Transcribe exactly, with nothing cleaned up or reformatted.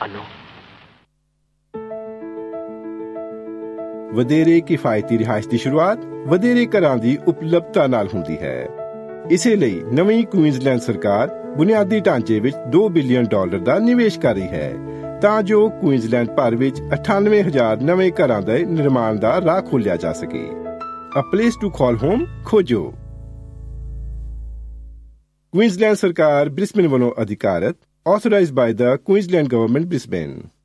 ਅਨੂ। ਵਧੇਰੇ ਕਿਫਾਇਤੀ ਰਿਹਾਇਸ਼ ਦੀ ਸ਼ੁਰੂਆਤ ਵਧੇਰੇ ਘਰਾਂ ਦੀ ਉਪਲਬਧਤਾ ਨਾਲ ਹੁੰਦੀ ਹੈ। ਇਸੇ ਲਈ ਨਵੀਂ ਕੁਈਨਜ਼ਲੈਂਡ ਸਰਕਾਰ ਬੁਨਿਆਦੀ ਢਾਂਚੇ ਵਿੱਚ ਦੋ ਬਿਲੀਅਨ ਡਾਲਰ ਦਾ ਨਿਵੇਸ਼ ਕਰ ਰਹੀ ਹੈ ਤਾਂ ਜੋ ਕੁਈਨਜ਼ਲੈਂਡ ਭਰ ਵਿੱਚ ਅਠਾਨਵੇਂ ਹਜ਼ਾਰ ਨਵੇਂ ਘਰਾਂ ਦੇ ਨਿਰਮਾਣ ਦਾ ਰਾਹ ਖੋਲ੍ਹਿਆ ਜਾ ਸਕੇ। A place to call home ਖੋਜੋ। ਕੁਈਨਜ਼ਲੈਂਡ ਸਰਕਾਰ ਬ੍ਰਿਸਬੇਨ ਵੱਲੋਂ ਅਧਿਕਾਰਤ, authorized by the Queensland Government, Brisbane।